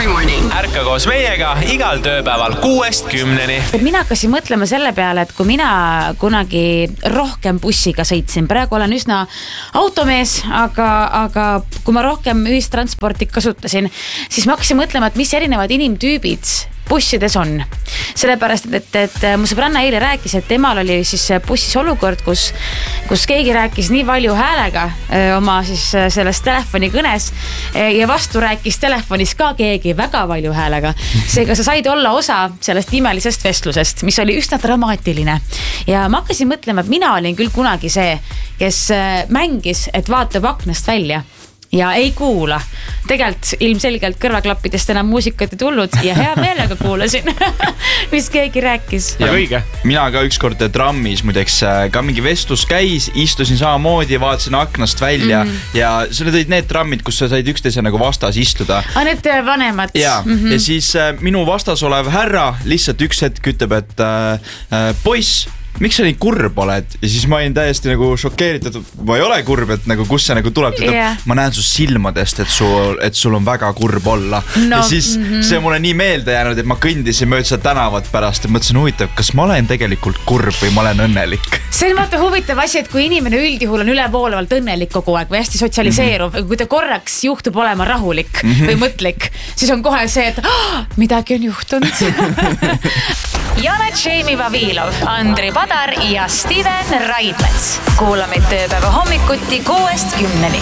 every morning. Ärka koos meiega igal tööpäeval 6-10. Mina hakkasin mõtlema selle peale, et kui mina kunagi rohkem bussiga sõitsin, praegu olen üsna automees, aga kui ma rohkem ühistransporti kasutasin, siis ma hakkasin mõtlema, et mis erinevad inimtüübid bussides on. Sellepärast, et mu sõbranna eile rääkis, et temal oli siis bussis olukord, kus keegi rääkis nii palju häälega oma siis selles telefoni kõnes ja vastu rääkis telefonis ka keegi väga palju häälega. Seega sa said olla osa sellest imelisest vestlusest, mis oli üsna dramaatiline. Ja ma hakkasin mõtlema, et mina olin küll kunagi see, kes mängis, et vaatab aknast välja ja ei kuula. Tegelikult ilmselgelt kõrvaklappidest enam muusikat ei tulnud ja hea meelega kuulasin, mis keegi rääkis. Ja õige. Mina ka ükskord trammis muideks ka mingi vestlus käis, istusin samamoodi, vaatasin aknast välja ja see olid need trammid, kus sa said üksteise nagu vastas istuda. Need vanemad. Ja siis minu vastas olev härra lihtsalt üks hetk ütleb, et poiss, miks sa nii kurb oled? Ja siis ma olin täiesti nagu šokeeritud, ma ei ole kurb, et nagu kus see nagu tuleb. Ma näen su silmadest, et sul on väga kurb olla. Ja siis see mulle nii meelde jäänud, et ma kõndisin mööda seda tänavat pärast ja mõtlesin huvitav, kas ma olen tegelikult kurb või ma olen õnnelik. See on vaata huvitav asi, et kui inimene üldjuhul on ülevoolevalt õnnelik kogu aeg või hästi sotsialiseeruv, kui ta korraks juhtub olema rahulik või mõtlik, siis on kohe see, et midagi on juhtunud. Janet Jamie Vavilov, Andri Padar ja Steven Raidmets. Kuula meid tööpäeva hommikuti 6-10.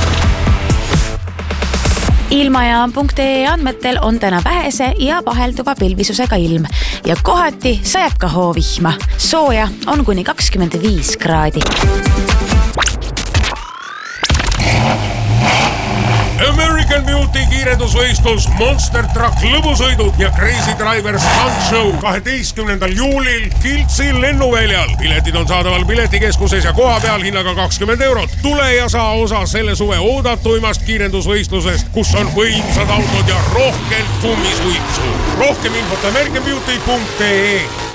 Ilmajaam.ee andmetel on täna vähese ja vahelduva pilvisusega ilm ja kohati sajab ka hoovihma. Sooja on kuni 25 kraadi. American Beauty kiirendusvõistlus, Monster Truck lõbusõidud ja Crazy Driver Stunt Show 12. juulil Kiltsi lennuväljal. Piletid on saadaval piletikeskuses ja koha peal hinnaga 20 €. Tule ja saa osa selle suve oodatuimast kiirendusvõistlusest, kus on võimsad autod ja rohkelt kummisuitsu. Rohkem infot americanbeauty.ee.